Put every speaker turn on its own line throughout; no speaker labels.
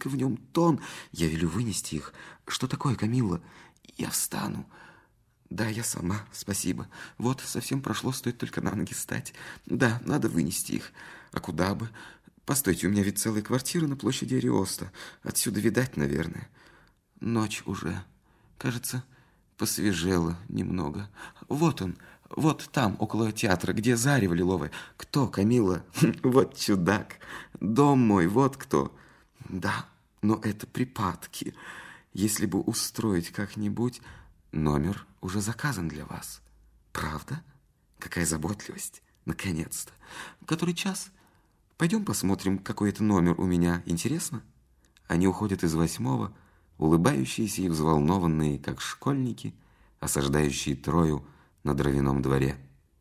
настолько в нем тон. Я велю вынести их. Что такое, Камилла? Я встану. Да, я сама, спасибо. Вот, совсем прошло, стоит только на ноги встать. Да, надо вынести их. А куда бы? Постойте, у меня ведь целая квартира на площади Ариоста. Отсюда видать, наверное. Ночь уже. Кажется, посвежело немного. Вот он, вот там, около театра, где зарево лиловое. Кто, Камилла? Вот чудак. Дом мой, вот кто. Да, но это припадки. Если бы устроить как-нибудь... Номер уже заказан для вас. Правда? Какая заботливость. Наконец-то. Который час? Пойдем посмотрим, какой это номер у меня. Интересно? Они уходят из 8-го, улыбающиеся и взволнованные, как школьники, осаждающие Трою на Дровяном дворе.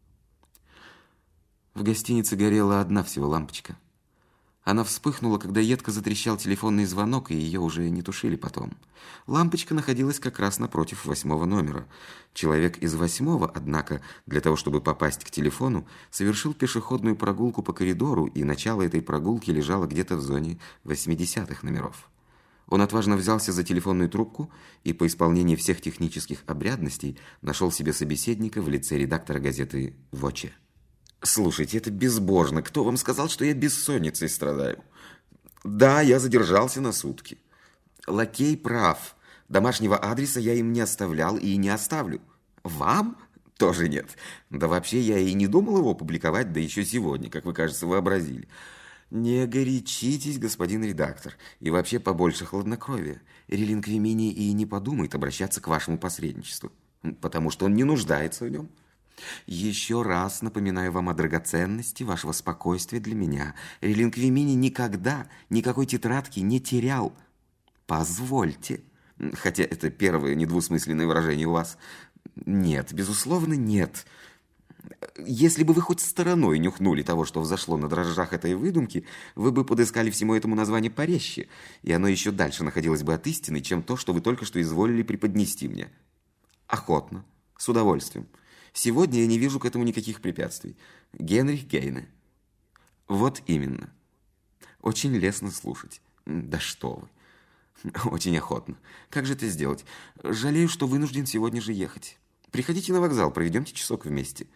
В гостинице горела одна всего лампочка. Она вспыхнула, когда едко затрещал телефонный звонок, и ее уже не тушили потом. Лампочка находилась как раз напротив 8-го номера. Человек из 8-го, однако, для того, чтобы попасть к телефону, совершил пешеходную прогулку по коридору, и начало этой прогулки лежало где-то в зоне 80-х номеров. Он отважно взялся за телефонную трубку и по исполнении всех технических обрядностей нашел себе собеседника в лице редактора газеты «Воче». Слушайте, это безбожно. Кто вам сказал, что я бессонницей страдаю? Да, я задержался на сутки. Лакей прав. Домашнего адреса я им не оставлял и не оставлю. Вам? Тоже нет. Да вообще я и не думал его публиковать, да еще сегодня, как вы, кажется, вообразили. Не горячитесь, господин редактор, и вообще побольше хладнокровия. Релинквимини и не подумает обращаться к вашему посредничеству, потому что он не нуждается в нем. Еще раз напоминаю вам о драгоценности вашего спокойствия для меня. Релинквимини никогда никакой тетрадки не терял. Позвольте. Хотя это первое недвусмысленное выражение у вас. Нет, безусловно, нет. Если бы вы хоть стороной нюхнули того, что взошло на дрожжах этой выдумки, вы бы подыскали всему этому название порезче, и оно еще дальше находилось бы от истины, чем то, что вы только что изволили преподнести мне. Охотно, с удовольствием. Сегодня я не вижу к этому никаких препятствий. Генрих Гейне. Вот именно. Очень лестно слушать. Да что вы. Очень охотно. Как же это сделать? Жалею, что вынужден сегодня же ехать. Приходите на вокзал, проведемте часок вместе.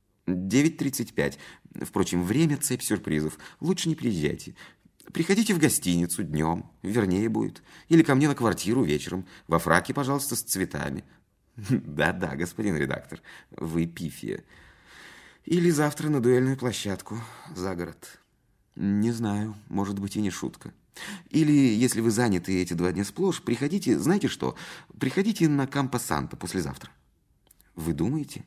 9:35. Впрочем, время цепь сюрпризов. Лучше не приезжайте. Приходите в гостиницу днем, вернее будет. Или ко мне на квартиру вечером. Во фраке, пожалуйста, с цветами. Да-да, господин редактор, вы пифия. Или завтра на дуэльную площадку за город. Не знаю, может быть и не шутка. Или, если вы заняты эти 2 дня сплошь, приходите, знаете что, приходите на Кампо-Санто послезавтра. Вы думаете?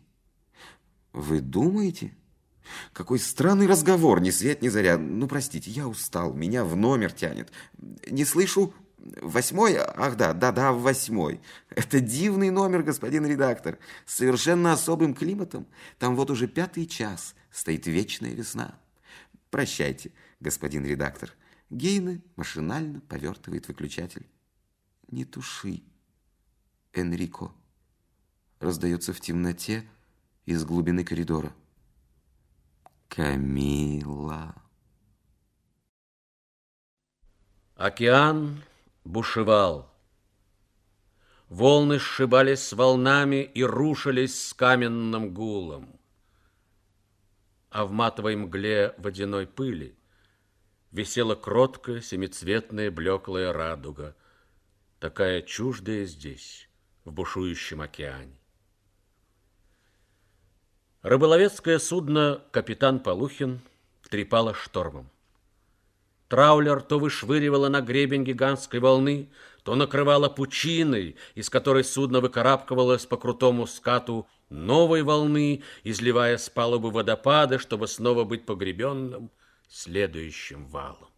Вы думаете? Какой странный разговор, ни свет, ни заря. Ну, простите, я устал, меня в номер тянет. Не слышу... 8-й? Ах, да, 8-й. Это дивный номер, господин редактор, с совершенно особым климатом. Там вот уже 5-й час, стоит вечная весна. Прощайте, господин редактор. Гейне машинально повертывает выключатель. Не туши, Энрико. Раздается в темноте из глубины коридора. Камилла.
Океан бушевал. Волны сшибались с волнами и рушились с каменным гулом. А в матовой мгле водяной пыли висела кроткая семицветная блеклая радуга, такая чуждая здесь, в бушующем океане. Рыболовецкое судно «Капитан Полухин» трепало штормом. Траулер то вышвыривало на гребень гигантской волны, то накрывало пучиной, из которой судно выкарабкивалось по крутому скату новой волны, изливая с палубы водопады, чтобы снова быть погребенным следующим валом.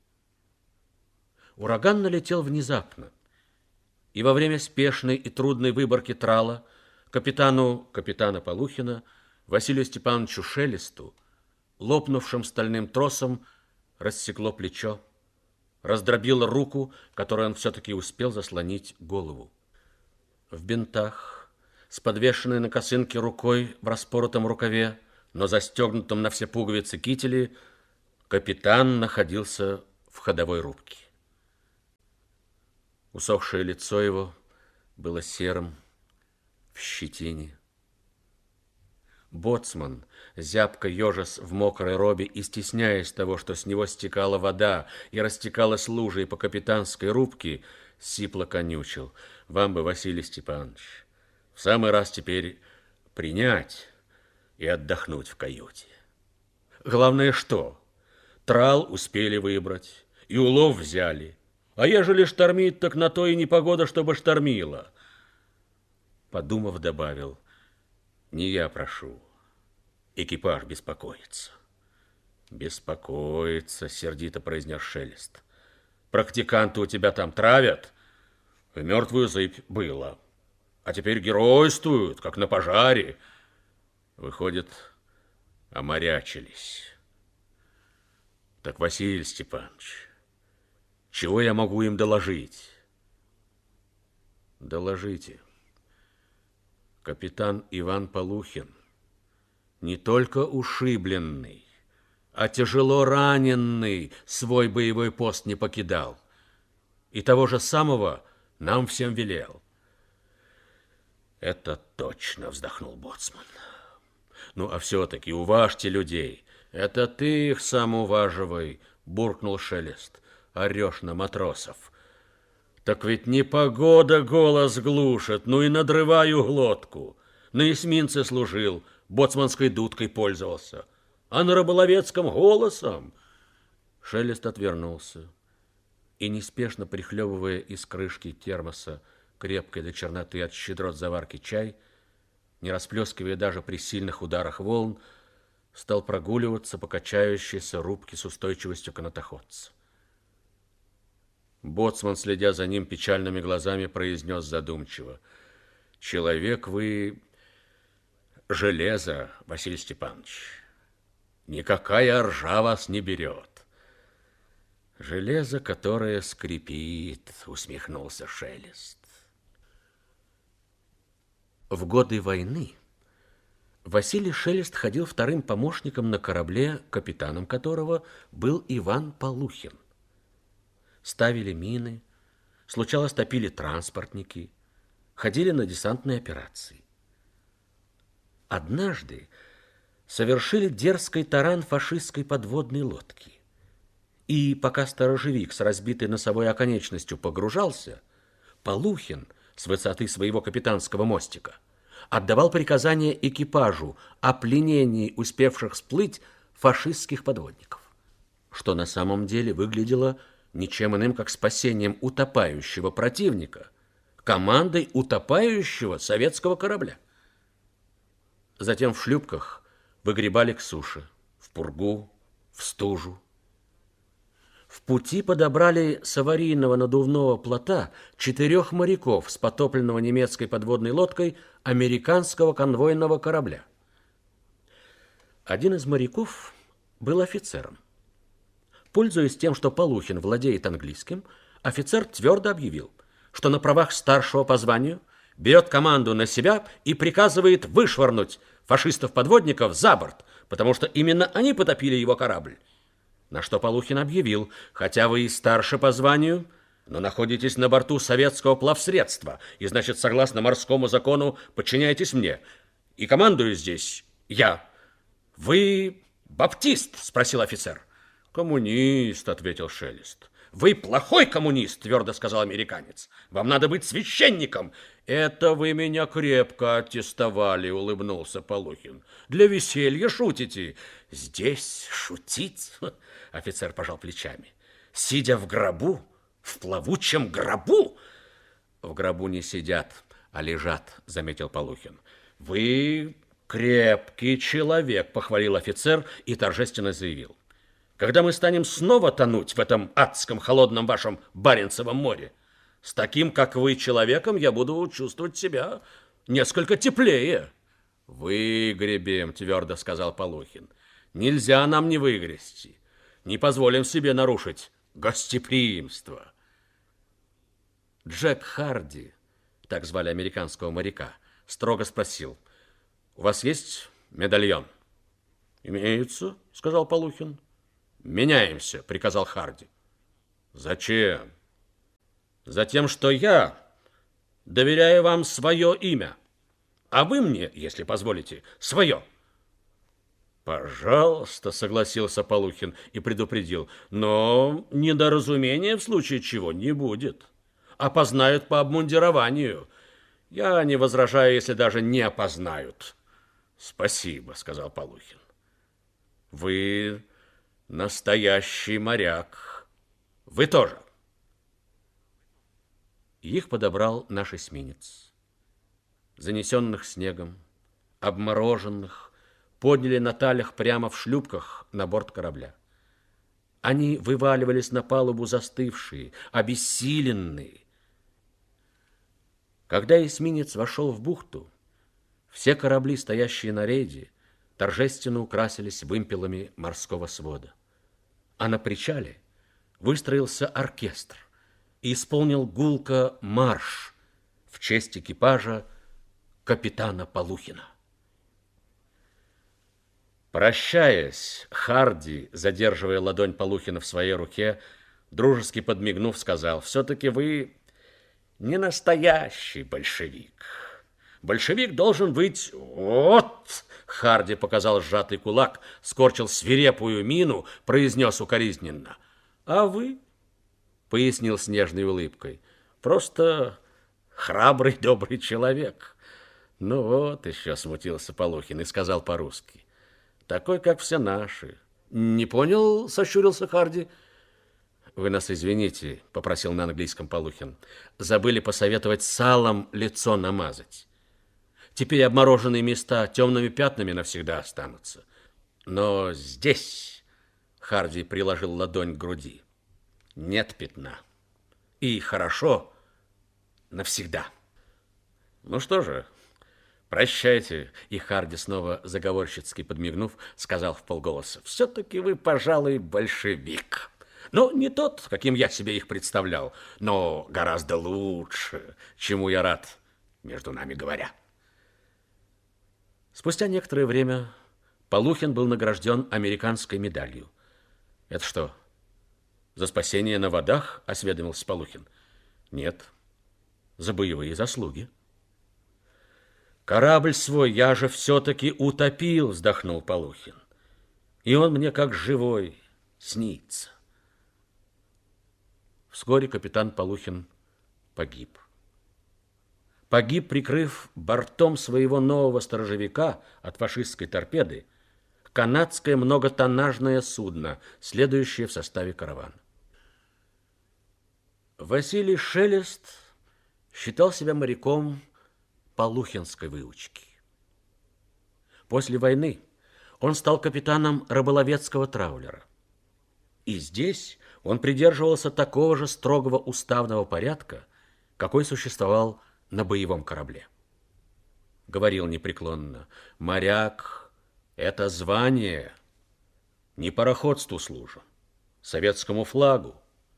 Ураган налетел внезапно, и во время спешной и трудной выборки трала капитана Полухина Василию Степановичу Шелесту, лопнувшим стальным тросом, рассекло плечо, раздробило руку, которой он все-таки успел заслонить голову. В бинтах, с подвешенной на косынке рукой в распоротом рукаве, но застегнутом на все пуговицы кителе, капитан находился в ходовой рубке. Усохшее лицо его было серым, в щетине. Боцман, зябко ежась в мокрой робе и стесняясь того, что с него стекала вода и растекалась лужей по капитанской рубке, сипло конючил: «Вам бы, Василий Степанович, в самый раз теперь принять и отдохнуть в каюте. Главное что? Трал успели выбрать, и улов взяли. А ежели штормит, так на то и непогода, чтобы штормило». Подумав, добавил: «Не я прошу, экипаж беспокоится». «Беспокоится», — сердито произнес Шелест. «Практиканты у тебя там травят? В мертвую зыбь было. А теперь геройствуют, как на пожаре. Выходит, оморячились. Так, Василий Степанович, чего я могу им доложить?» «Доложите. Капитан Иван Полухин не только ушибленный, а тяжело раненый свой боевой пост не покидал. И того же самого нам всем велел». «Это точно», — вздохнул боцман. «Ну, а все-таки уважьте людей». «Это ты их сам уваживай», — буркнул Шелест. «Орешь на матросов». «Так ведь непогода голос глушит, ну и надрываю глотку. На эсминце служил, боцманской дудкой пользовался, а на рыболовецком голосом». Шелест отвернулся и, неспешно прихлебывая из крышки термоса крепкой до черноты от щедрот заварки чай, не расплескивая даже при сильных ударах волн, стал прогуливаться по качающейся рубке с устойчивостью канатоходца. Боцман, следя за ним печальными глазами, произнес задумчиво: «Человек вы железо, Василий Степанович. Никакая ржа вас не берет». «Железо, которое скрипит», — усмехнулся Шелест. В годы войны Василий Шелест ходил вторым помощником на корабле, капитаном которого был Иван Полухин. Ставили мины, случалось, топили транспортники, ходили на десантные операции. Однажды совершили дерзкий таран фашистской подводной лодки. И пока сторожевик с разбитой носовой оконечностью погружался, Полухин с высоты своего капитанского мостика отдавал приказание экипажу о пленении успевших всплыть фашистских подводников, что на самом деле выглядело ничем иным, как спасением утопающего противника командой утопающего советского корабля. Затем в шлюпках выгребали к суше, в пургу, в стужу. В пути подобрали с аварийного надувного плота 4 моряков с потопленного немецкой подводной лодкой американского конвойного корабля. Один из моряков был офицером. Пользуясь тем, что Полухин владеет английским, офицер твердо объявил, что на правах старшего по званию берет команду на себя и приказывает вышвырнуть фашистов-подводников за борт, потому что именно они потопили его корабль. На что Полухин объявил: хотя вы и старше по званию, но находитесь на борту советского плавсредства, и, значит, согласно морскому закону, подчиняетесь мне. И командую здесь я. Вы баптист? Спросил офицер. Коммунист, ответил Шелест. Вы плохой коммунист, твердо сказал американец. Вам надо быть священником. Это вы меня крепко аттестовали, улыбнулся Полухин. Для веселья шутите. Здесь шутить? Офицер пожал плечами. Сидя в гробу? В плавучем гробу? В гробу не сидят, а лежат, заметил Полухин. Вы крепкий человек, похвалил офицер и торжественно заявил. Когда мы станем снова тонуть в этом адском холодном вашем Баренцевом море, с таким, как вы, человеком, я буду чувствовать себя несколько теплее. Выгребем, твердо сказал Полухин. Нельзя нам не выгрести. Не позволим себе нарушить гостеприимство. Джек Харди, так звали американского моряка, строго спросил: у вас есть медальон? Имеется, сказал Полухин. Меняемся, приказал Харди. Зачем? Затем, что я доверяю вам свое имя, а вы мне, если позволите, свое. Пожалуйста, согласился Полухин и предупредил, но недоразумения в случае чего не будет. Опознают по обмундированию. Я не возражаю, если даже не опознают. Спасибо, сказал Полухин. Вы настоящий моряк. Вы тоже. Их подобрал наш эсминец. Занесенных снегом, обмороженных, подняли на талях прямо в шлюпках на борт корабля. Они вываливались на палубу застывшие, обессиленные. Когда эсминец вошел в бухту, все корабли, стоящие на рейде, торжественно украсились вымпелами морского свода. А на причале выстроился оркестр и исполнил гулко марш в честь экипажа капитана Полухина. Прощаясь, Харди, задерживая ладонь Полухина в своей руке, дружески подмигнув, сказал: «Все-таки вы не настоящий большевик. Большевик должен быть вот...» Харди показал сжатый кулак, скорчил свирепую мину, произнес укоризненно: «А вы?» — пояснил с нежной улыбкой: «просто храбрый, добрый человек». «Ну вот еще», — смутился Полухин и сказал по-русски: «такой, как все наши». «Не понял?» — сощурился Харди. «Вы нас извините», — попросил на английском Полухин. «Забыли посоветовать салом лицо намазать. Теперь обмороженные места темными пятнами навсегда останутся. Но здесь...» — Харди приложил ладонь к груди. «Нет пятна. И хорошо навсегда». «Ну что же, прощайте». И Харди, снова заговорщицки подмигнув, сказал вполголоса: «Все-таки вы, пожалуй, большевик. Ну, не тот, каким я себе их представлял, но гораздо лучше, чему я рад, между нами говоря». Спустя некоторое время Полухин был награжден американской медалью. «Это что, за спасение на водах?» — осведомился Полухин. «Нет, за боевые заслуги». «Корабль свой я же все-таки утопил», — вздохнул Полухин. «И он мне как живой снится». Вскоре капитан Полухин погиб. Погиб, прикрыв бортом своего нового сторожевика от фашистской торпеды канадское многотоннажное судно, следующее в составе каравана. Василий Шелест считал себя моряком полухинской выучки. После войны он стал капитаном рыболовецкого траулера. И здесь он придерживался такого же строгого уставного порядка, какой существовал на боевом корабле. Говорил непреклонно: «Моряк — это звание, не пароходству служим, советскому флагу».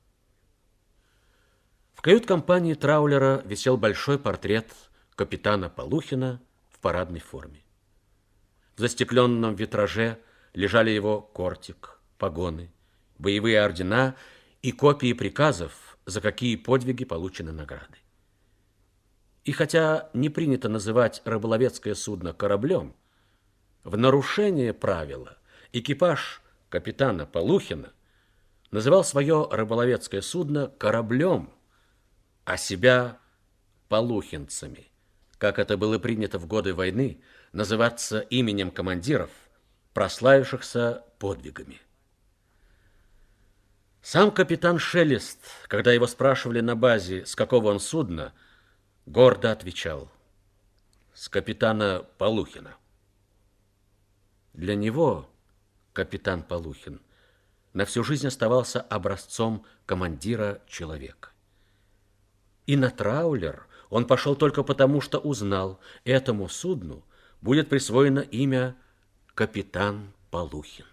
В кают-компании траулера висел большой портрет капитана Полухина в парадной форме. В застекленном витраже лежали его кортик, погоны, боевые ордена и копии приказов, за какие подвиги получены награды. И хотя не принято называть рыболовецкое судно кораблем, в нарушение правила экипаж капитана Полухина называл свое рыболовецкое судно кораблем, а себя полухинцами, как это было принято в годы войны называться именем командиров, прославившихся подвигами. Сам капитан Шелест, когда его спрашивали на базе, с какого он судна, гордо отвечал: «С капитана Полухина». Для него капитан Полухин на всю жизнь оставался образцом командира человека. И на траулер он пошел только потому, что узнал, этому судну будет присвоено имя капитан Полухин.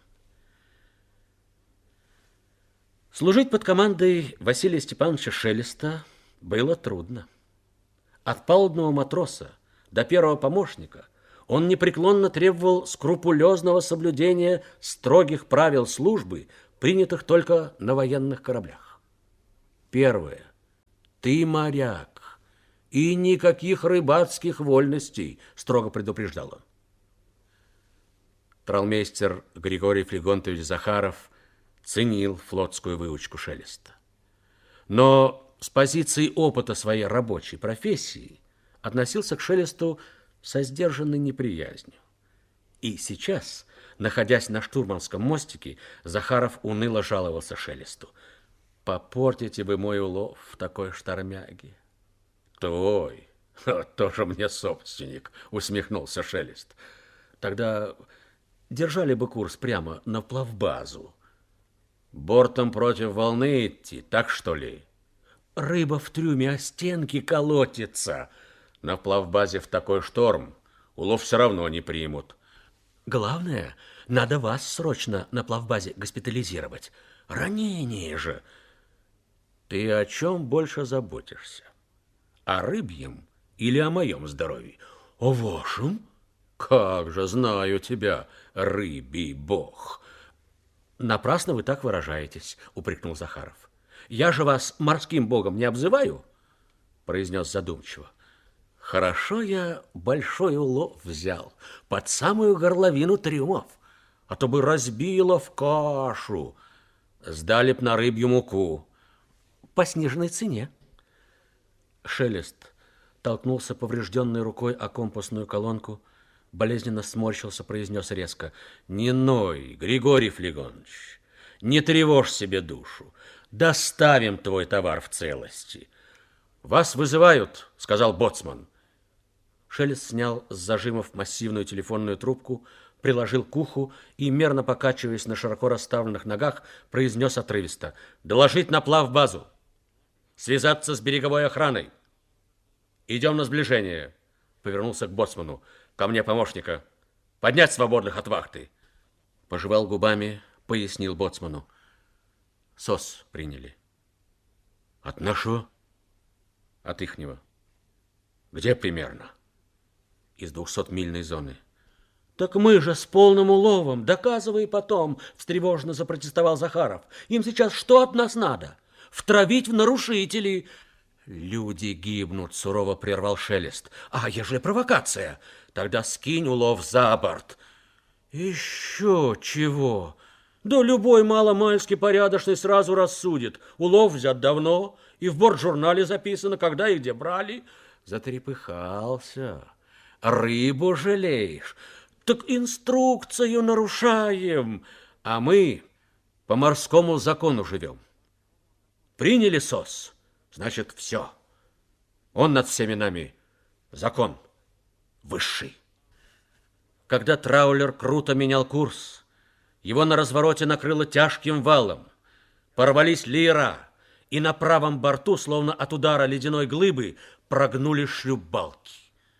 Служить под командой Василия Степановича Шелеста было трудно. От палубного матроса до первого помощника он непреклонно требовал скрупулезного соблюдения строгих правил службы, принятых только на военных кораблях. Первое. Ты моряк, и никаких рыбацких вольностей, строго предупреждал он. Тралмейстер Григорий Флегонтович Захаров ценил флотскую выучку Шелеста. Но с позиции опыта своей рабочей профессии относился к Шелесту со сдержанной неприязнью. И сейчас, находясь на штурманском мостике, Захаров уныло жаловался Шелесту. «Попортите вы мой улов в такой штормяге». «Твой? Тоже мне собственник», усмехнулся Шелест. «Тогда держали бы курс прямо на плавбазу». «Бортом против волны идти, так что ли?» «Рыба в трюме о стенки колотится». «На плавбазе в такой шторм улов все равно не примут». «Главное, надо вас срочно на плавбазе госпитализировать. Ранение же». «Ты о чем больше заботишься? О рыбьем или о моем здоровье?» «О вашем?» «Как же знаю тебя, рыбий бог!» «Напрасно вы так выражаетесь», упрекнул Захаров. «Я же вас морским богом не обзываю?» произнес задумчиво. «Хорошо я большой улов взял, под самую горловину трюмов, а то бы разбило в кашу. Сдали б на рыбью муку. По сниженной цене». Шелест толкнулся поврежденной рукой о компасную колонку, болезненно сморщился, произнес резко: «Не ной, Григорий Флегонович, не тревожь себе душу. Доставим твой товар в целости». «Вас вызывают», — сказал боцман. Шелест снял с зажимов массивную телефонную трубку, приложил к уху и, мерно покачиваясь на широко расставленных ногах, произнес отрывисто: «Доложить на плавбазу. Связаться с береговой охраной. Идем на сближение». Повернулся к боцману. «Ко мне помощника. Поднять свободных от вахты». Пожевал губами, пояснил боцману. «СОС приняли». «От нашего?» «От ихнего». «Где примерно?» «Из 200-мильной зоны». «Так мы же с полным уловом, доказывай потом», встревоженно запротестовал Захаров. «Им сейчас что от нас надо? Втравить в нарушителей». «Люди гибнут», сурово прервал Шелест. «А ежели провокация? Тогда скинь улов за борт». «Еще чего? Да любой маломальски порядочный сразу рассудит. Улов взят давно, и в бортжурнале записано, когда и где брали». Затрепыхался. «Рыбу жалеешь? Так инструкцию нарушаем, а мы по морскому закону живем. Приняли СОС, значит, все. Он над всеми нами закон высший». Когда траулер круто менял курс, его на развороте накрыло тяжким валом. Порвались леера, и на правом борту, словно от удара ледяной глыбы, прогнули шлюпбалки.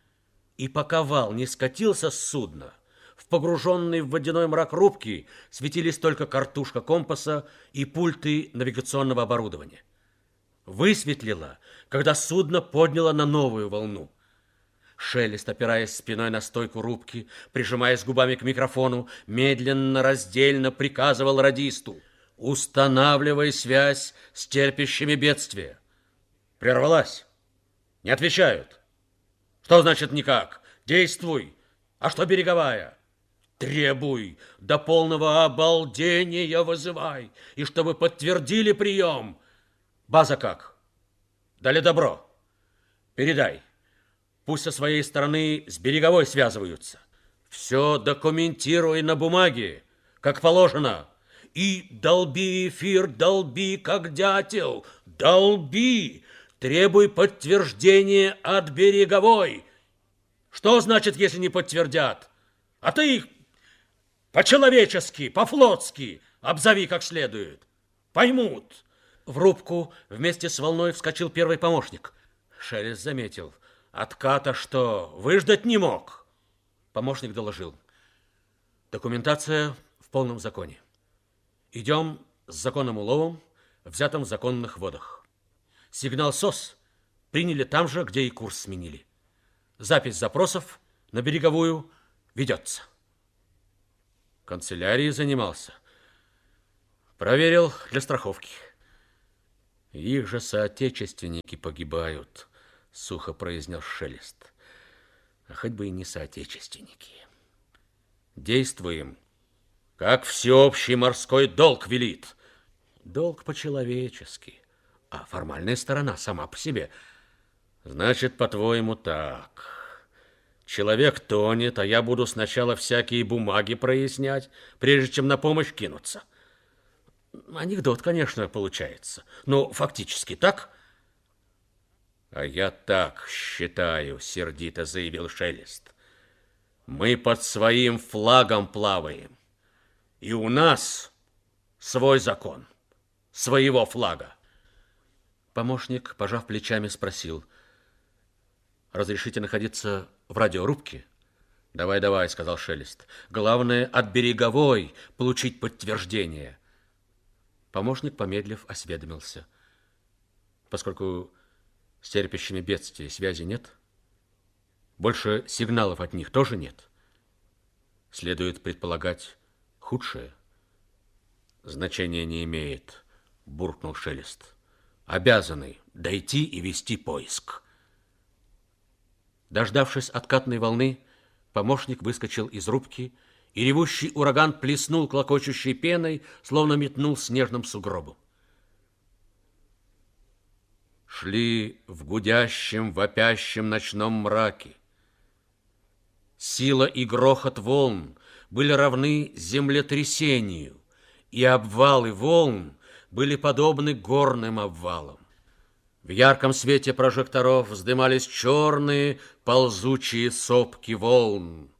И пока вал не скатился с судна, в погруженной в водяной мрак рубки светились только картушка компаса и пульты навигационного оборудования. Высветлило, когда судно подняло на новую волну. Шелест, опираясь спиной на стойку рубки, прижимаясь губами к микрофону, медленно, раздельно приказывал радисту: «Устанавливай связь с терпящими бедствия». Прервалась. Не отвечают. Что значит никак? Действуй. А что береговая? Требуй. До полного обалдения вызывай. И чтобы подтвердили прием. База как? Дали добро. Передай. Пусть со своей стороны с береговой связываются. Все документируй на бумаге, как положено. И долби эфир, долби, как дятел. Долби. Требуй подтверждения от береговой. Что значит, если не подтвердят? А ты их по-человечески, по-флотски обзови как следует. Поймут. В рубку вместе с волной вскочил первый помощник. Шелест заметил. Отката что, выждать не мог? Помощник доложил. Документация в полном законе. Идем с законным уловом, взятым в законных водах. Сигнал СОС приняли там же, где и курс сменили. Запись запросов на береговую ведется. Канцелярией занимался. Проверил для страховки. Их же соотечественники погибают, сухо произнес Шелест. А хоть бы и не соотечественники. Действуем, как всеобщий морской долг велит. Долг по-человечески, а формальная сторона сама по себе. Значит, по-твоему, так. Человек тонет, а я буду сначала всякие бумаги прояснять, прежде чем на помощь кинуться. Анекдот, конечно, получается, но фактически так. А я так считаю, сердито заявил Шелест. Мы под своим флагом плаваем, и у нас свой закон, своего флага. Помощник, пожав плечами, спросил: разрешите находиться в радиорубке? Давай, давай, сказал Шелест. Главное, от береговой получить подтверждение. Помощник, помедлив, осведомился: поскольку с терпящими бедствия связи нет, больше сигналов от них тоже нет, следует предполагать худшее. Значения не имеет, буркнул Шелест. Обязаны дойти и вести поиск. Дождавшись откатной волны, помощник выскочил из рубки, и ревущий ураган плеснул клокочущей пеной, словно метнул снежным сугробом. Шли в гудящем, вопящем ночном мраке. Сила и грохот волн были равны землетрясению, и обвалы волн были подобны горным обвалам. В ярком свете прожекторов вздымались черные ползучие сопки волн.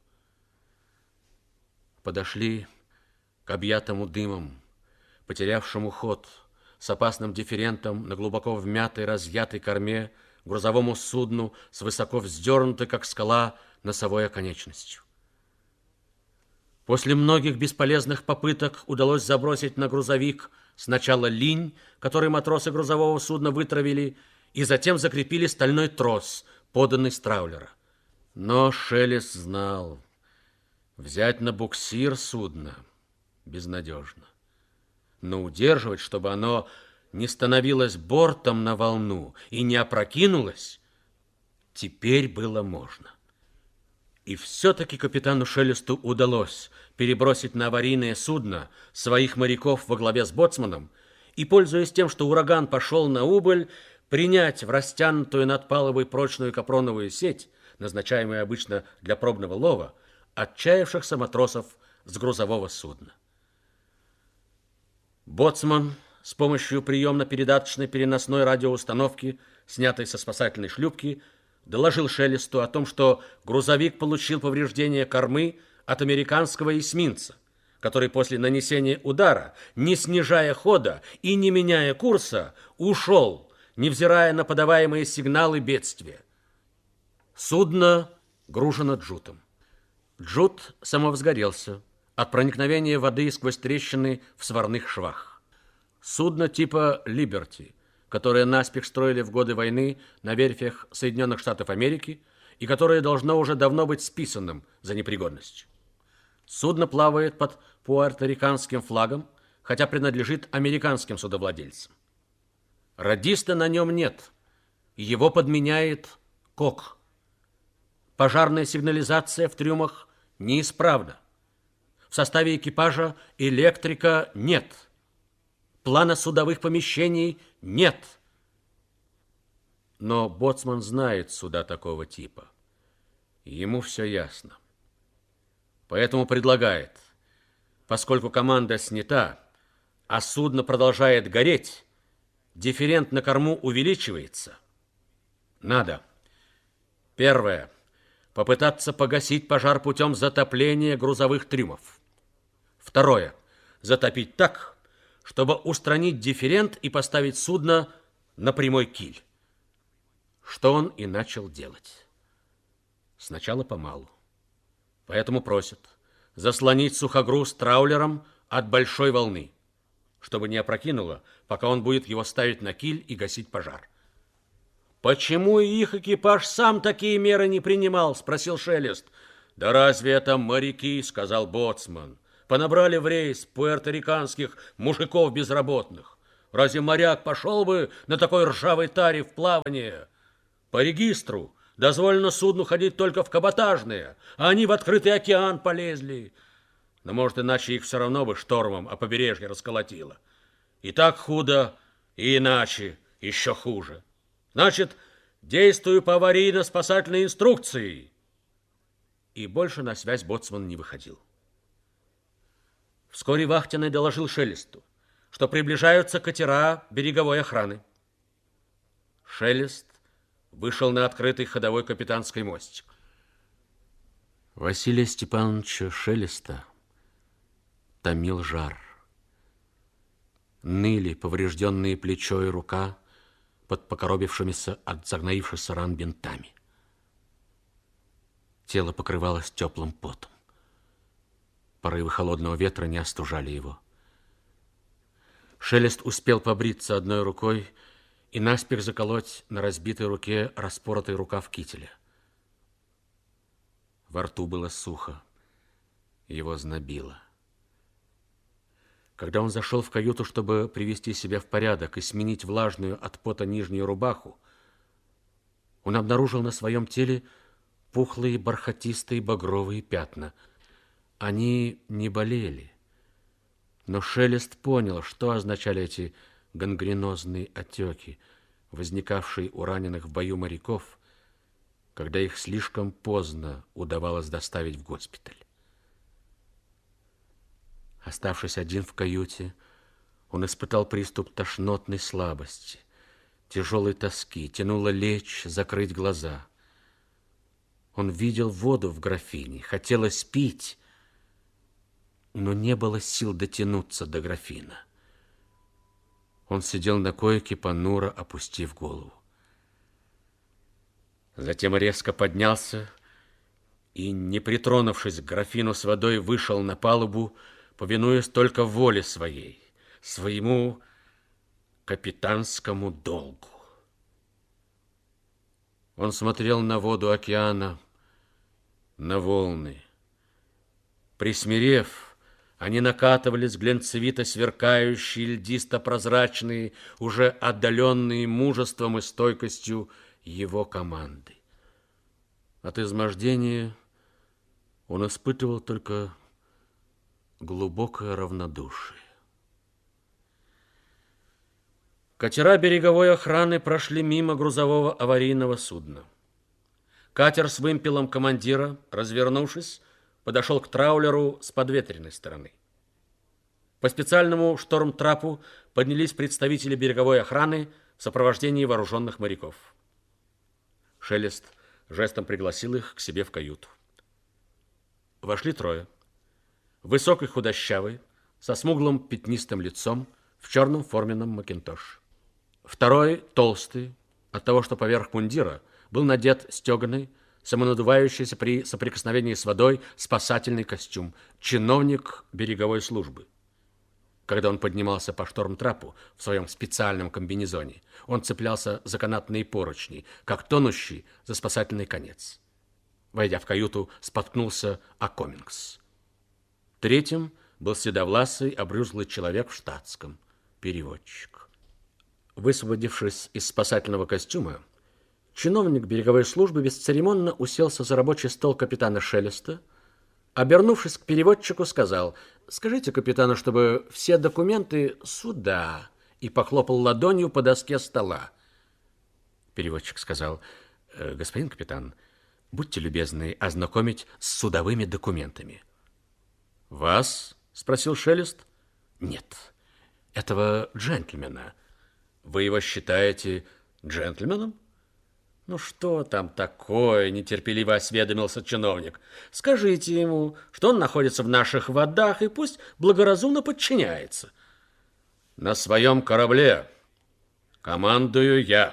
Подошли к объятому дымом, потерявшему ход, с опасным дифферентом на глубоко вмятой, разъятой корме, грузовому судну с высоко вздернутой, как скала, носовой оконечностью. После многих бесполезных попыток удалось забросить на грузовик сначала линь, который матросы грузового судна вытравили, и затем закрепили стальной трос, поданный с траулера. Но Шелест знал, взять на буксир судно безнадежно. Но удерживать, чтобы оно не становилось бортом на волну и не опрокинулось, теперь было можно. И все-таки капитану Шелесту удалось перебросить на аварийное судно своих моряков во главе с боцманом и, пользуясь тем, что ураган пошел на убыль, принять в растянутую над палубой прочную капроновую сеть, назначаемую обычно для пробного лова, отчаявшихся матросов с грузового судна. Боцман с помощью приемно-передаточной переносной радиоустановки, снятой со спасательной шлюпки, доложил Шелесту о том, что грузовик получил повреждение кормы от американского эсминца, который после нанесения удара, не снижая хода и не меняя курса, ушел, невзирая на подаваемые сигналы бедствия. Судно гружено джутом. Джут самовзгорелся от проникновения воды сквозь трещины в сварных швах. Судно типа «Либерти», которое наспех строили в годы войны на верфях Соединенных Штатов Америки и которое должно уже давно быть списанным за непригодность. Судно плавает под пуэрториканским флагом, хотя принадлежит американским судовладельцам. Радиста на нем нет, его подменяет кок. Пожарная сигнализация в трюмах неисправна. В составе экипажа электрика нет. Плана судовых помещений нет. Но боцман знает суда такого типа. Ему все ясно. Поэтому предлагает, поскольку команда снята, а судно продолжает гореть, дифферент на корму увеличивается. Надо. Первое. Попытаться погасить пожар путем затопления грузовых трюмов. Второе. Затопить так, чтобы устранить дифферент и поставить судно на прямой киль. Что он и начал делать. Сначала помалу. Поэтому просит заслонить сухогруз траулером от большой волны, чтобы не опрокинуло, пока он будет его ставить на киль и гасить пожар. «Почему их экипаж сам такие меры не принимал?» – спросил Шелест. «Да разве это моряки?» – сказал боцман. «Понабрали в рейс пуэрториканских мужиков безработных. Разве моряк пошел бы на такой ржавой таре в плавание? По регистру дозволено судну ходить только в каботажные, а они в открытый океан полезли. Но, может, иначе их все равно бы штормом о побережье расколотило. И так худо, и иначе еще хуже. Значит, действую по аварийно-спасательной инструкции. И больше на связь боцман не выходил. Вскоре вахтенный доложил Шелесту, что приближаются катера береговой охраны. Шелест вышел на открытый ходовой капитанский мостик. Василия Степановича Шелеста томил жар. Ныли поврежденные плечо и рука под покоробившимися от загноившихся ран бинтами. Тело покрывалось теплым потом. Порывы холодного ветра не остужали его. Шелест успел побриться одной рукой и наспех заколоть на разбитой руке распоротый рукав кителя. Во рту было сухо, его знобило. Когда он зашел в каюту, чтобы привести себя в порядок и сменить влажную от пота нижнюю рубаху, он обнаружил на своем теле пухлые бархатистые багровые пятна. Они не болели, но Шелест понял, что означали эти гангренозные отеки, возникавшие у раненых в бою моряков, когда их слишком поздно удавалось доставить в госпиталь. Оставшись один в каюте, он испытал приступ тошнотной слабости, тяжелой тоски, тянуло лечь, закрыть глаза. Он видел воду в графине, хотелось пить, но не было сил дотянуться до графина. Он сидел на койке, понуро опустив голову. Затем резко поднялся и, не притронувшись к графину с водой, вышел на палубу, повинуясь только воле своей, своему капитанскому долгу. Он смотрел на воду океана, на волны. Присмирев, они накатывались глянцевито сверкающие, льдисто-прозрачные, уже отдаленные мужеством и стойкостью его команды. От измождения он испытывал только глубокое равнодушие. Катера береговой охраны прошли мимо грузового аварийного судна. Катер с вымпелом командира, развернувшись, подошел к траулеру с подветренной стороны. По специальному штормтрапу поднялись представители береговой охраны в сопровождении вооруженных моряков. Шелест жестом пригласил их к себе в каюту. Вошли трое. Высокий, худощавый, со смуглым пятнистым лицом, в черном форменном макинтош. Второй, толстый, от того, что поверх мундира был надет стеганый, самонадувающийся при соприкосновении с водой спасательный костюм, чиновник береговой службы. Когда он поднимался по штормтрапу в своем специальном комбинезоне, он цеплялся за канатные поручни, как тонущий за спасательный конец. Войдя в каюту, споткнулся о Комингс. Третьим был седовласый, обрюзглый человек в штатском, переводчик. Высвободившись из спасательного костюма, чиновник береговой службы бесцеремонно уселся за рабочий стол капитана Шелеста, обернувшись к переводчику, сказал: «Скажите капитану, чтобы все документы сюда», и похлопал ладонью по доске стола. Переводчик сказал: «Господин капитан, будьте любезны ознакомить с судовыми документами». «Вас?» – спросил Шелест. «Нет, этого джентльмена». «Вы его считаете джентльменом?» «Ну что там такое?» – нетерпеливо осведомился чиновник. «Скажите ему, что он находится в наших водах и пусть благоразумно подчиняется». «На своем корабле командую я».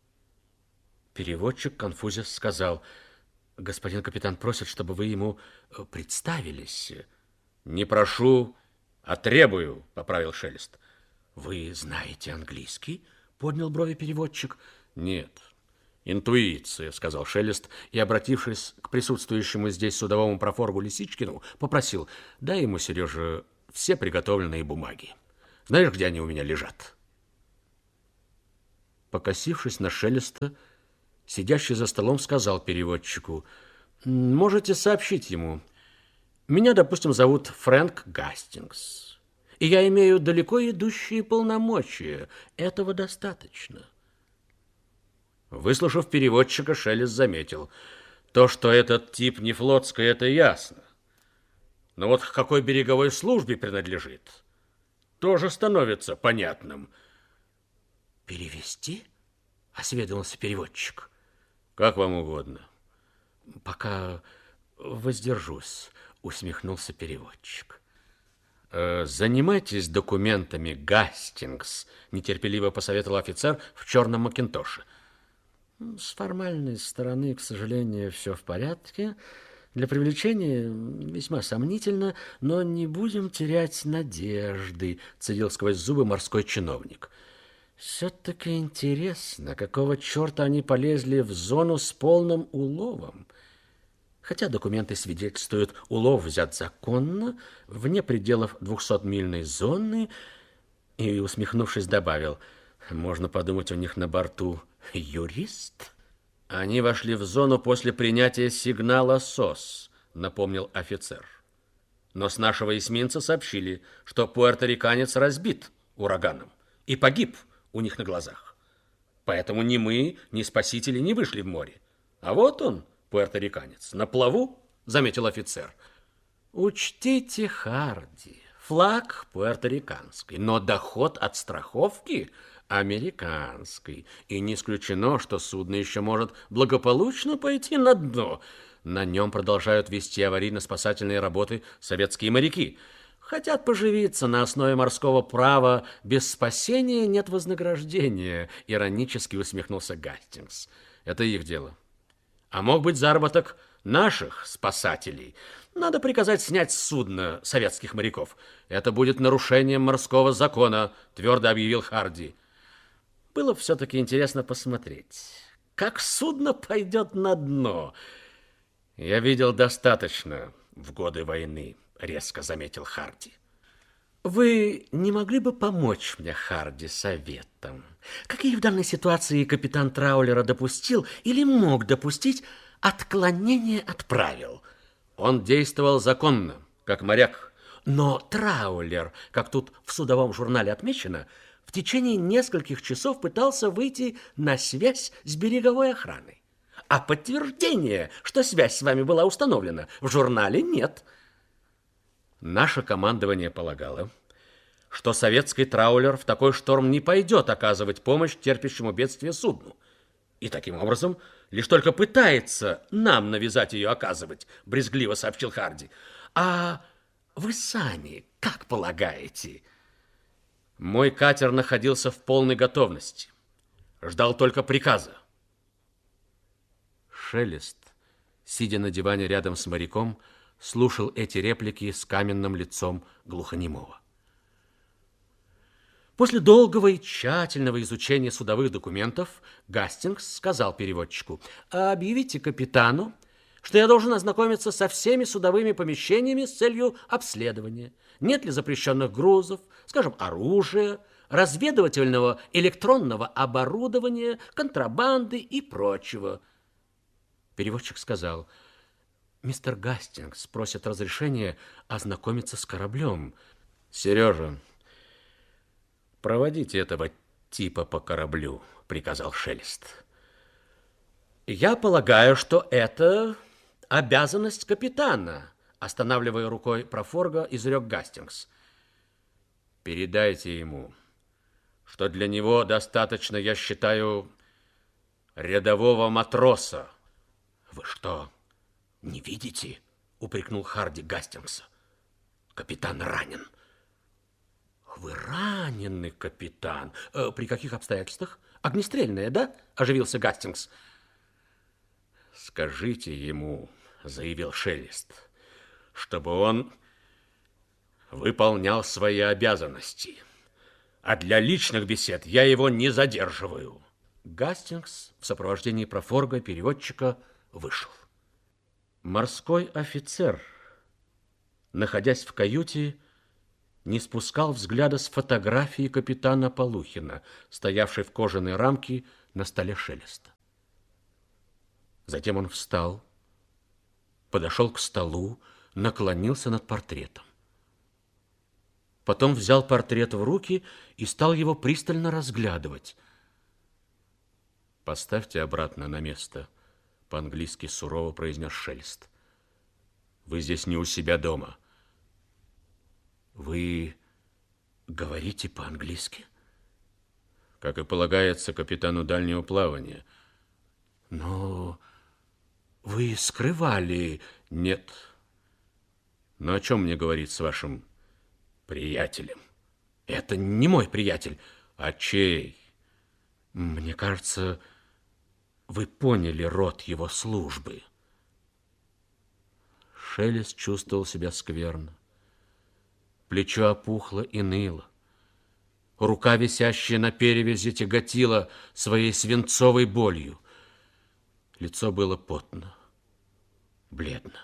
Переводчик, конфузясь, сказал: «Господин капитан просит, чтобы вы ему представились». «Не прошу, а требую», — поправил Шелест. «Вы знаете английский?» — поднял брови переводчик. «Нет, интуиция», — сказал Шелест, и, обратившись к присутствующему здесь судовому профоргу Лисичкину, попросил: «Дай ему, Сережа, все приготовленные бумаги. Знаешь, где они у меня лежат?» Покосившись на Шелеста, сидящий за столом сказал переводчику: «Можете сообщить ему. Меня, допустим, зовут Фрэнк Гастингс, и я имею далеко идущие полномочия. Этого достаточно». Выслушав переводчика, Шелест заметил: то, что этот тип не флотский, это ясно. Но вот к какой береговой службе принадлежит, тоже становится понятным. «Перевести?» — осведомился переводчик. «Как вам угодно». «Пока воздержусь», — усмехнулся переводчик. «Занимайтесь документами, Гастингс», — нетерпеливо посоветовал офицер в черном макинтоше. «С формальной стороны, к сожалению, все в порядке. Для привлечения весьма сомнительно, но не будем терять надежды», — цедил сквозь зубы морской чиновник. «Все-таки интересно, какого черта они полезли в зону с полным уловом? Хотя документы свидетельствуют, улов взят законно, вне пределов 200-мильной зоны». И, усмехнувшись, добавил: «Можно подумать, у них на борту юрист». «Они вошли в зону после принятия сигнала СОС», — напомнил офицер. «Но с нашего эсминца сообщили, что пуэрториканец разбит ураганом и погиб у них на глазах. Поэтому ни мы, ни спасители не вышли в море. А вот он, пуэрториканец, на плаву», — заметил офицер. «Учтите, Харди, флаг пуэрториканский, но доход от страховки американский. И не исключено, что судно еще может благополучно пойти на дно. На нем продолжают вести аварийно-спасательные работы советские моряки. Хотят поживиться на основе морского права. Без спасения нет вознаграждения», — иронически усмехнулся Гастингс. «Это их дело. А мог быть заработок наших спасателей. Надо приказать снять с судна советских моряков. Это будет нарушением морского закона», — твердо объявил Харди. Было все-таки интересно посмотреть, как судно пойдет на дно. «Я видел достаточно в годы войны», — резко заметил Харди. «Вы не могли бы помочь мне, Харди, советом? Какие в данной ситуации капитан траулера допустил или мог допустить отклонение от правил?» «Он действовал законно, как моряк. Но траулер, как тут в судовом журнале отмечено, в течение нескольких часов пытался выйти на связь с береговой охраной. А подтверждения, что связь с вами была установлена, в журнале нет». «Наше командование полагало, что советский траулер в такой шторм не пойдет оказывать помощь терпящему бедствие судну. И таким образом лишь только пытается нам навязать ее оказывать», — брезгливо сообщил Харди. «А вы сами как полагаете?» «Мой катер находился в полной готовности. Ждал только приказа». Шелест, сидя на диване рядом с моряком, слушал эти реплики с каменным лицом глухонемого. После долгого и тщательного изучения судовых документов Гастингс сказал переводчику: «Объявите капитану, что я должен ознакомиться со всеми судовыми помещениями с целью обследования. Нет ли запрещенных грузов, скажем, оружия, разведывательного электронного оборудования, контрабанды и прочего». Переводчик сказал: «Мистер Гастингс просит разрешения ознакомиться с кораблем». «Сережа, проводите этого типа по кораблю», — приказал Шелест. «Я полагаю, что это обязанность капитана», — останавливая рукой профорга, изрек Гастингс. «Передайте ему, что для него достаточно, я считаю, рядового матроса». «Вы что, не видите?» — упрекнул Харди Гастингса. «Капитан ранен». «Вы ранены, капитан? При каких обстоятельствах? Огнестрельное, да?» — оживился Гастингс. «Скажите ему, — заявил Шелест, — чтобы он выполнял свои обязанности. А для личных бесед я его не задерживаю». Гастингс в сопровождении профорга, переводчика, вышел. Морской офицер, находясь в каюте, не спускал взгляда с фотографии капитана Полухина, стоявшей в кожаной рамке на столе Шелеста. Затем он встал, подошел к столу, наклонился над портретом. Потом взял портрет в руки и стал его пристально разглядывать. «Поставьте обратно на место», — по-английски сурово произнес Шелест. «Вы здесь не у себя дома». «Вы говорите по-английски?» «Как и полагается капитану дальнего плавания». «Но вы скрывали...» «Нет. Но о чем мне говорить с вашим приятелем?» «Это не мой приятель». «А чей?» «Мне кажется, вы поняли род его службы». Шелест чувствовал себя скверно. Плечо опухло и ныло. Рука, висящая на перевязи, тяготила своей свинцовой болью. Лицо было потно, бледно.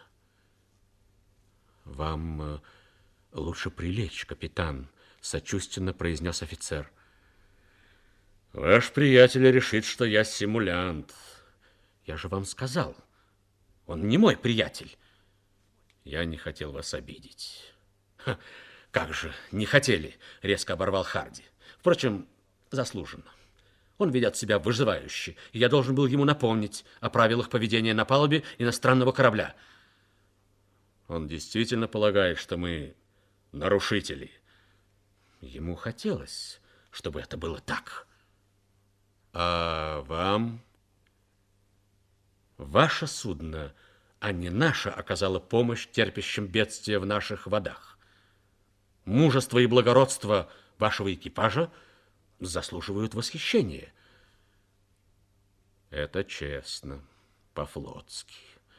«Вам лучше прилечь, капитан», — сочувственно произнес офицер. «Ваш приятель решит, что я симулянт». «Я же вам сказал, он не мой приятель». «Я не хотел вас обидеть». «Как же не хотели», — резко оборвал Харди. «Впрочем, заслуженно. Он ведет себя выживающе, и я должен был ему напомнить о правилах поведения на палубе иностранного корабля». «Он действительно полагает, что мы нарушители?» Ему хотелось, чтобы это было так. «А вам?» «Ваше судно, а не наше, оказало помощь терпящим бедствия в наших водах. Мужество и благородство вашего экипажа заслуживают восхищения». «Это честно, по-флотски».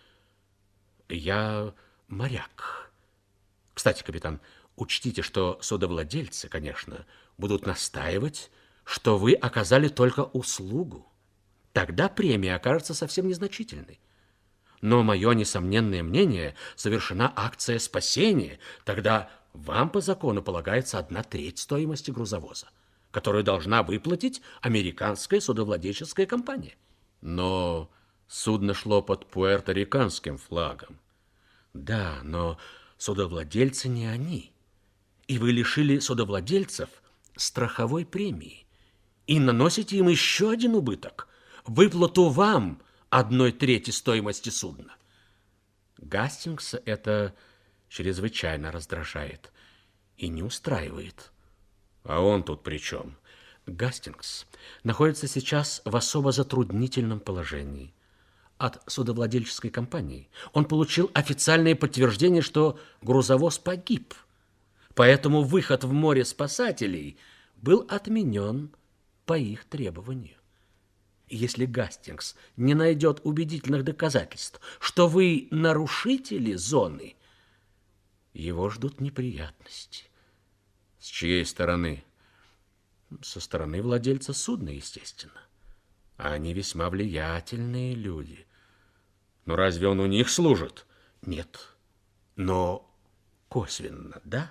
«Я моряк. Кстати, капитан, учтите, что судовладельцы, конечно, будут настаивать, что вы оказали только услугу. Тогда премия окажется совсем незначительной. Но мое несомненное мнение, совершена акция спасения, тогда вам по закону полагается 1/3 стоимости грузовоза, которую должна выплатить американская судовладельческая компания». «Но судно шло под пуэрториканским флагом». «Да, но судовладельцы не они. И вы лишили судовладельцев страховой премии и наносите им еще один убыток – выплату вам 1/3 стоимости судна». Гастингса это чрезвычайно раздражает и не устраивает. «А он тут при чем?» Гастингс находится сейчас в особо затруднительном положении. От судовладельческой компании он получил официальное подтверждение, что грузовоз погиб. Поэтому выход в море спасателей был отменен по их требованию. Если Гастингс не найдет убедительных доказательств, что вы нарушители зоны, его ждут неприятности. С чьей стороны? Со стороны владельца судна, естественно. Они весьма влиятельные люди. Но разве он у них служит? Нет. Но косвенно, да?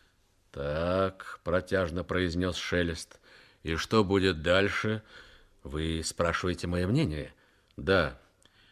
Так, протяжно произнес Шелест. И что будет дальше? Вы спрашиваете мое мнение? Да.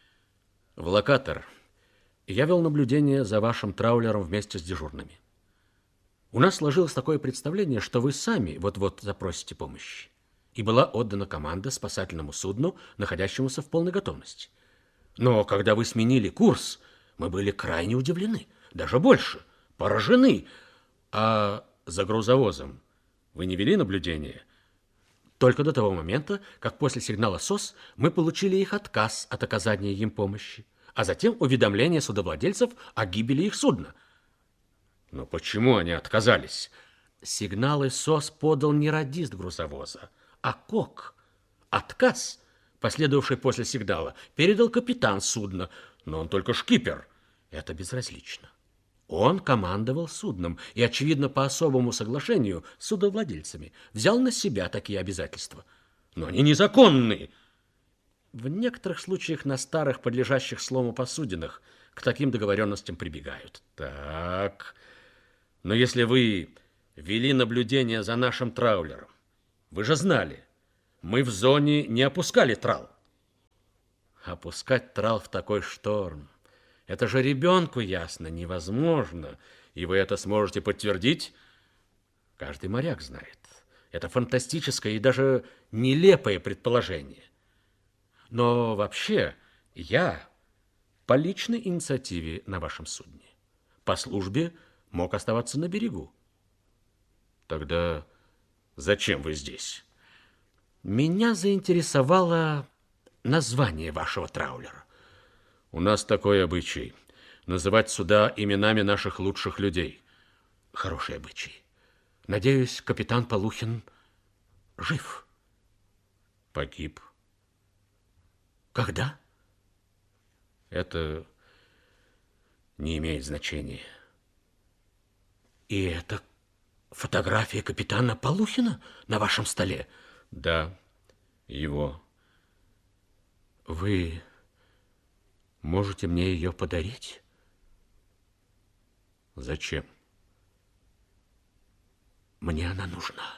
В локатор я вел наблюдение за вашим траулером вместе с дежурными. У нас сложилось такое представление, что вы сами вот-вот запросите помощи. И была отдана команда спасательному судну, находящемуся в полной готовности. Но когда вы сменили курс, мы были крайне удивлены, даже больше, поражены. А за грузовозом вы не вели наблюдение? Только до того момента, как после сигнала СОС мы получили их отказ от оказания им помощи, а затем уведомление судовладельцев о гибели их судна. Но почему они отказались? Сигналы СОС подал не радист грузовоза, а кок. Отказ, последовавший после сигнала, передал капитан судна, но он только шкипер. Это безразлично. Он командовал судном и, очевидно, по особому соглашению с судовладельцами взял на себя такие обязательства. Но они незаконны. В некоторых случаях на старых, подлежащих слому посудинах, к таким договоренностям прибегают. Так, но если вы вели наблюдение за нашим траулером. Вы же знали, мы в зоне не опускали трал. Опускать трал в такой шторм, это же ребенку ясно, невозможно. И вы это сможете подтвердить? Каждый моряк знает. Это фантастическое и даже нелепое предположение. Но вообще я по личной инициативе на вашем судне, по службе мог оставаться на берегу. Тогда зачем вы здесь? Меня заинтересовало название вашего траулера. У нас такой обычай – называть суда именами наших лучших людей. Хороший обычай. Надеюсь, капитан Полухин жив. Погиб. Когда? Это не имеет значения. И это фотография капитана Полухина на вашем столе? Да, его. Вы можете мне ее подарить? Зачем? Мне она нужна.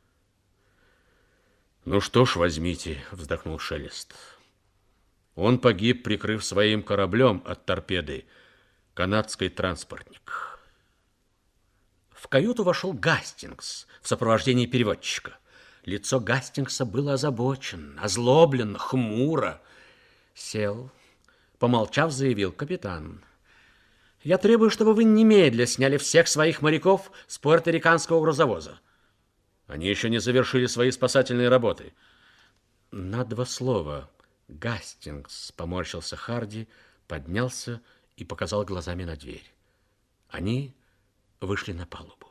Ну что ж, возьмите, вздохнул Шелест. Он погиб, прикрыв своим кораблем от торпеды канадский транспортник. В каюту вошел Гастингс в сопровождении переводчика. Лицо Гастингса было озабочено, озлоблено, хмуро. Сел, помолчав, заявил: капитан, я требую, чтобы вы немедля сняли всех своих моряков с пуэрториканского грузовоза. Они еще не завершили свои спасательные работы. На два слова. Гастингс, поморщился Харди, поднялся и показал глазами на дверь. Они вышли на палубу.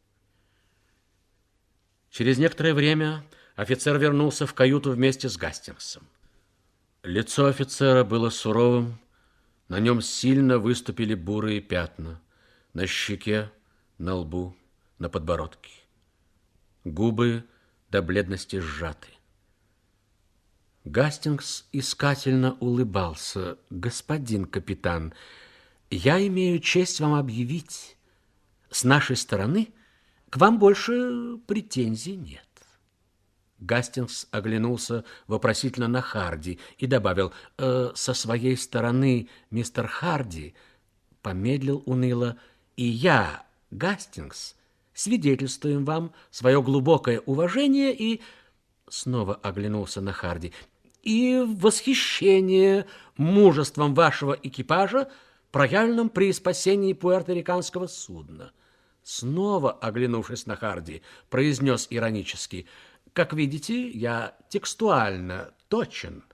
Через некоторое время офицер вернулся в каюту вместе с Гастингсом. Лицо офицера было суровым, на нем сильно выступили бурые пятна на щеке, на лбу, на подбородке. Губы до бледности сжаты. Гастингс искательно улыбался. Господин капитан, я имею честь вам объявить, с нашей стороны к вам больше претензий нет. Гастингс оглянулся вопросительно на Харди и добавил: со своей стороны, мистер Харди, помедлил уныло, и я, Гастингс, свидетельствуем вам свое глубокое уважение и... Снова оглянулся на Харди. И восхищение мужеством вашего экипажа, проявленным при спасении пуэрториканского судна. Снова оглянувшись на Харди, произнес иронически: как видите, я текстуально точен.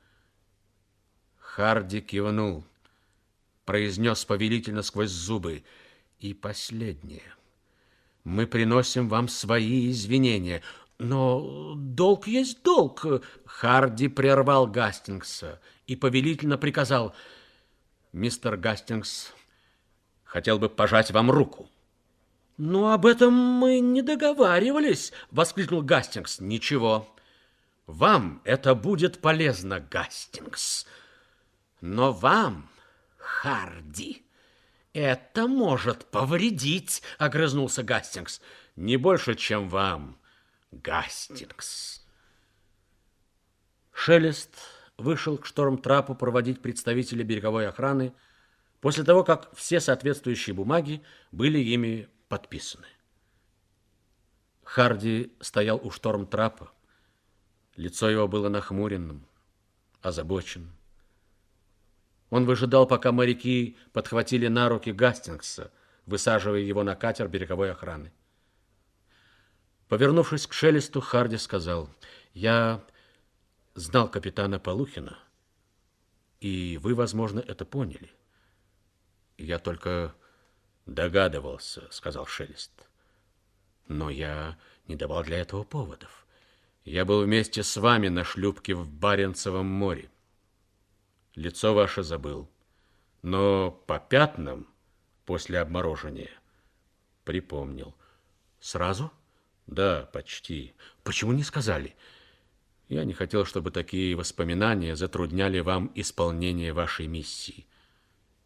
Харди кивнул, произнес повелительно сквозь зубы: и последнее. Мы приносим вам свои извинения. Но долг есть долг. Харди прервал Гастингса и повелительно приказал: мистер Гастингс хотел бы пожать вам руку. Но об этом мы не договаривались, воскликнул Гастингс. Ничего, вам это будет полезно, Гастингс. Но вам, Харди, это может повредить, огрызнулся Гастингс. Не больше, чем вам, Гастингс. Шелест вышел к штормтрапу проводить представителя береговой охраны после того, как все соответствующие бумаги были ими подписаны. Харди стоял у штормтрапа. Лицо его было нахмуренным, озабоченным. Он выжидал, пока моряки подхватили на руки Гастингса, высаживая его на катер береговой охраны. Повернувшись к Шелесту, Харди сказал: я знал капитана Полухина, и вы, возможно, это поняли. Я только догадывался, сказал Шелест. Но я не давал для этого поводов. Я был вместе с вами на шлюпке в Баренцевом море. Лицо ваше забыл, но по пятнам после обморожения припомнил. Сразу? Да, почти. Почему не сказали? Я не хотел, чтобы такие воспоминания затрудняли вам исполнение вашей миссии.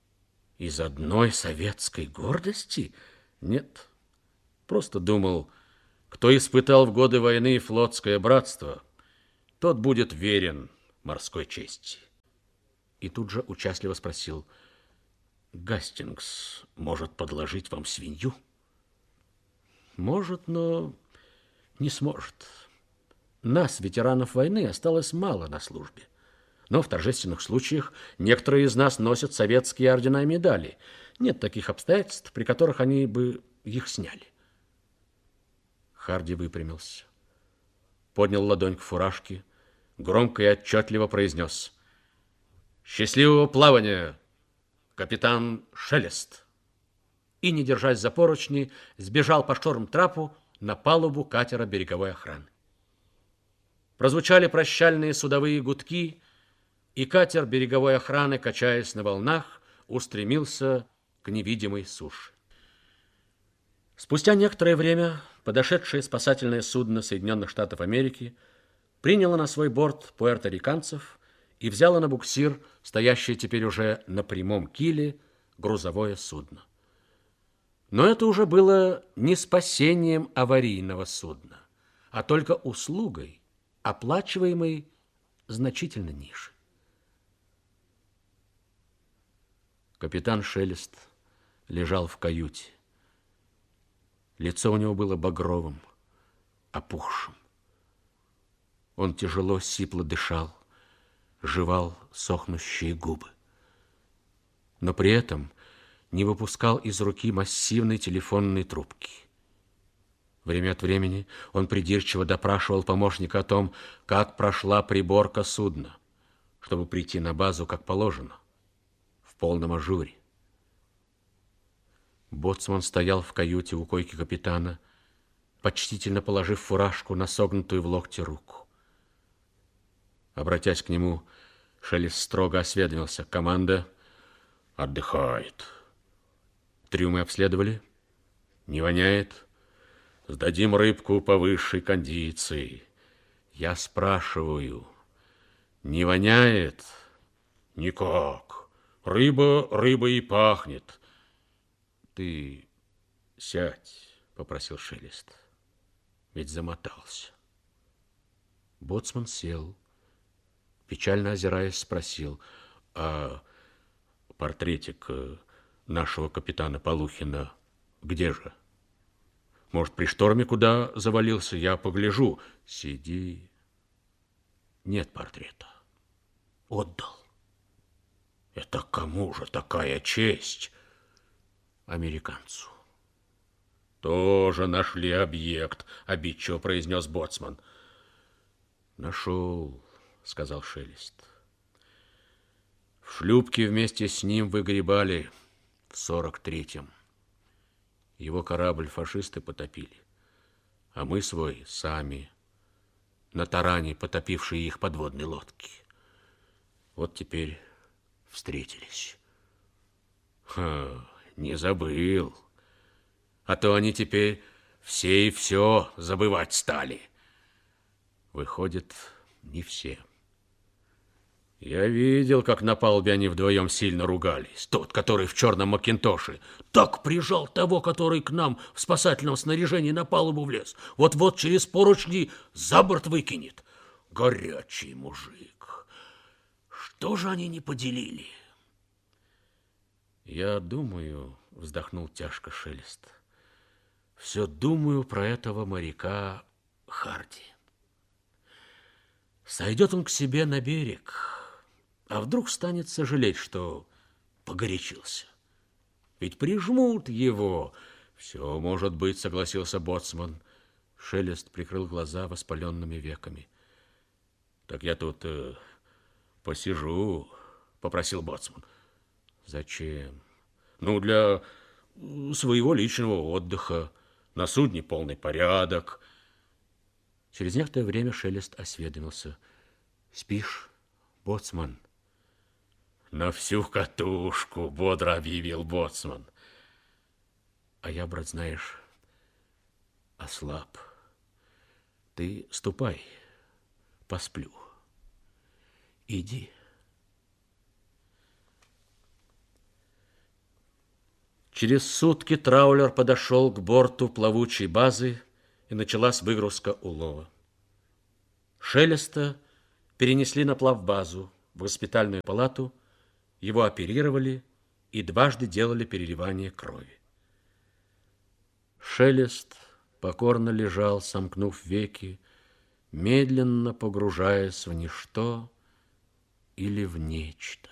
Из одной советской гордости? Нет. Просто думал, Кто испытал в годы войны флотское братство, тот будет верен морской чести. И тут же участливо спросил: Гастингс может подложить вам свинью? Может, но не сможет. Нас, ветеранов войны, осталось мало на службе. Но в торжественных случаях некоторые из нас носят советские ордена и медали. Нет таких обстоятельств, при которых они бы их сняли. Харди выпрямился, поднял ладонь к фуражке, громко и отчетливо произнес: «Счастливого плавания, капитан Шелест!» И, не держась за поручни, сбежал по шторм-трапу на палубу катера береговой охраны. Прозвучали прощальные судовые гудки, и катер береговой охраны, качаясь на волнах, устремился к невидимой суше. Спустя некоторое время подошедшее спасательное судно Соединенных Штатов Америки приняло на свой борт пуэрториканцев и взяло на буксир, стоящее теперь уже на прямом киле, грузовое судно. Но это уже было не спасением аварийного судна, а только услугой, оплачиваемой значительно ниже. Капитан Шелест лежал в каюте. Лицо у него было багровым, опухшим. Он тяжело, сипло дышал, жевал сохнущие губы. Но при этом не выпускал из руки массивной телефонной трубки. Время от времени он придирчиво допрашивал помощника о том, как прошла приборка судна, чтобы прийти на базу, как положено, в полном ажуре. Боцман стоял в каюте у койки капитана, почтительно положив фуражку на согнутую в локте руку. Обратясь к нему, Шелест строго осведомился: «Команда отдыхает. Трюмы обследовали? Не воняет? Сдадим рыбку по высшей кондиции. Я спрашиваю, не воняет?» «Никак. Рыба и пахнет». «Ты сядь», — попросил Шелест, ведь замотался. Боцман сел, печально озираясь, спросил: «А портретик нашего капитана Полухина где же? Может, при шторме куда завалился? Я погляжу». «Сиди. Нет портрета. Отдал». «Это кому же такая честь?» «Американцу». «Тоже нашли объект», — обидчиво произнес боцман. «Нашел», — сказал Шелест. «В шлюпке вместе с ним выгребали в 43-м. Его корабль фашисты потопили, а мы свой сами, на таране потопившие их подводные лодки. Вот теперь встретились». «Не забыл. А то они теперь все и все забывать стали». «Выходит, не все. Я видел, как на палубе они вдвоем сильно ругались. Тот, который в черном макинтоше, так прижал того, который к нам в спасательном снаряжении на палубу влез. Вот-вот через поручни за борт выкинет. Горячий мужик. Что же они не поделили?» «Я думаю», — вздохнул тяжко Шелест, «все думаю про этого моряка Харди. Сойдет он к себе на берег, а вдруг станет сожалеть, что погорячился. Ведь прижмут его». «Все может быть», — согласился боцман. Шелест прикрыл глаза воспаленными веками. «Так я тут посижу», — попросил боцман. «Зачем?» «Ну, для своего личного отдыха. На судне полный порядок». Через некоторое время Шелест осведомился: «Спишь, боцман?» «На всю катушку», — бодро объявил боцман. «А я, брат, знаешь, ослаб. Ты ступай, посплю. Иди». Через сутки траулер подошел к борту плавучей базы и началась выгрузка улова. Шелеста перенесли на плавбазу в госпитальную палату, его оперировали и дважды делали переливание крови. Шелест покорно лежал, сомкнув веки, медленно погружаясь в ничто или в нечто.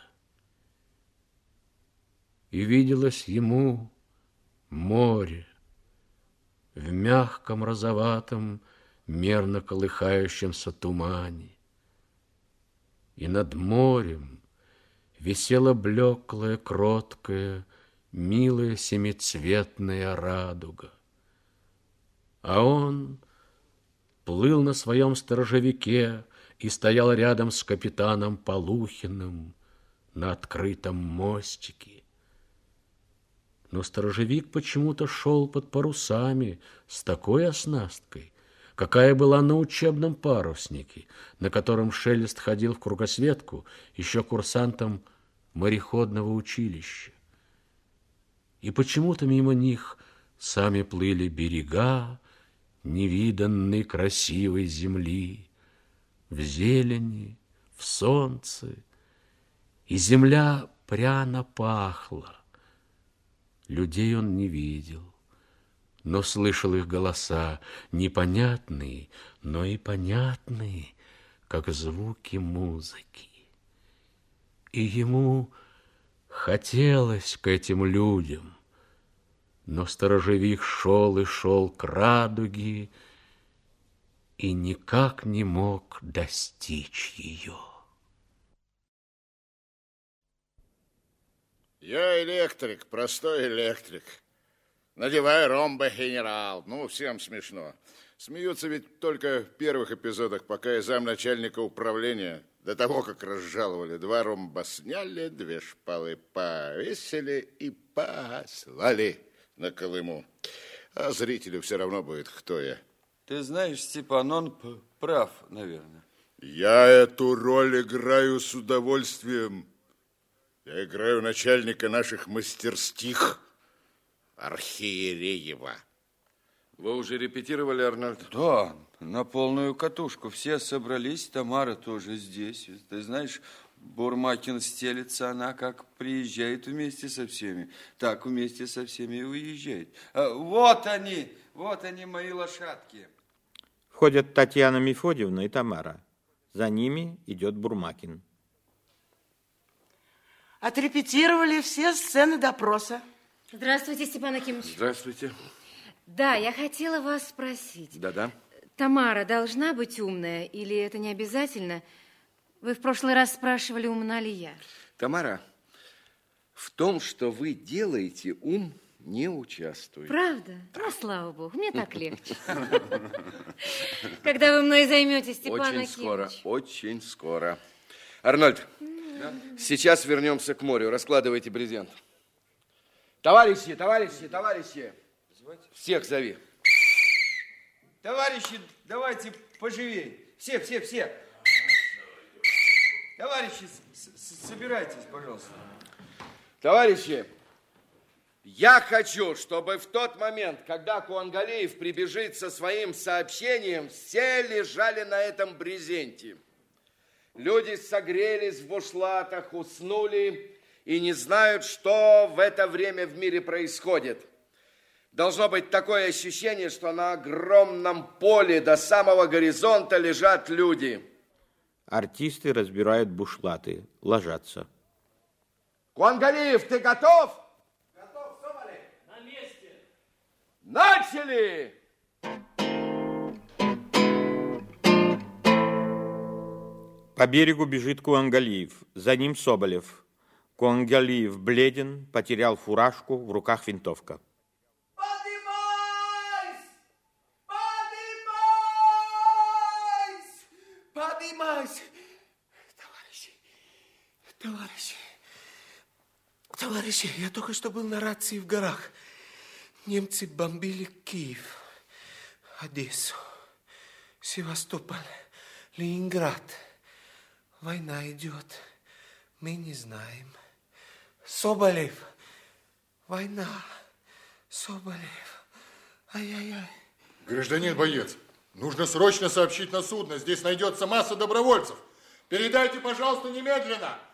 И виделось ему море в мягком розоватом, мерно колыхающемся тумане. И над морем висела блеклая, кроткая, милая семицветная радуга. А он плыл на своем сторожевике и стоял рядом с капитаном Полухиным на открытом мостике. Но сторожевик почему-то шел под парусами с такой оснасткой, какая была на учебном паруснике, на котором Шелест ходил в кругосветку еще курсантом мореходного училища. И почему-то мимо них сами плыли берега невиданной красивой земли, в зелени, в солнце, и земля пряно пахла. Людей он не видел, но слышал их голоса, непонятные, но и понятные, как звуки музыки. И ему хотелось к этим людям, но сторожевик шел и шел к радуге и никак не мог достичь ее.
Я электрик, простой электрик. Надеваю ромбо, генерал. Ну, всем смешно. Смеются ведь только в первых эпизодах, пока я замначальника управления. До того, как разжаловали, 2 ромба сняли, 2 шпалы повесили и послали на Колыму. А зрителю все равно будет, кто я.
Ты знаешь, Степан, он прав, наверное.
Я эту роль играю с удовольствием. Я играю начальника наших мастерских, Архиереева.
Вы уже репетировали, Арнольд? Да, на полную катушку. Все собрались, Тамара тоже здесь. Ты знаешь, Бурмакин стелится, она как приезжает вместе со всеми, так вместе со всеми и уезжает. Вот они, мои лошадки.
Входят Татьяна Мефодьевна и Тамара. За ними идет Бурмакин.
Отрепетировали все сцены допроса.
Здравствуйте, Степан Акимович.
Здравствуйте.
Да, я хотела вас спросить.
Да-да.
Тамара должна быть умная или это не обязательно? Вы в прошлый раз спрашивали, умна ли я.
Тамара, в том, что вы делаете, ум не участвует.
Правда? Ну, слава богу, мне так легче. Когда вы мной займетесь, Степан Акимович?
Очень скоро. Арнольд, сейчас вернемся к морю. Раскладывайте брезент. Товарищи! Всех зови. Товарищи, давайте поживее. Все. Товарищи, собирайтесь, пожалуйста. Товарищи, я хочу, чтобы в тот момент, когда Куангалиев прибежит со своим сообщением, все лежали на этом брезенте. Люди согрелись в бушлатах, уснули и не знают, что в это время в мире происходит. Должно быть такое ощущение, что на огромном поле до самого горизонта лежат люди.
Артисты разбирают бушлаты, ложатся.
Куангалиев, ты готов?
Готов, Соболев. На месте.
Начали!
По берегу бежит Куангалиев, за ним Соболев. Куангалиев бледен, потерял фуражку, в руках винтовка.
Поднимайся! Товарищи, я только что был на рации в горах. Немцы бомбили Киев, Одессу, Севастополь, Ленинград. Война идет, мы не знаем. Соболев, война, Соболев, ай-яй-яй.
Гражданин боец, нужно срочно сообщить на судно. Здесь найдется масса добровольцев. Передайте, пожалуйста, немедленно.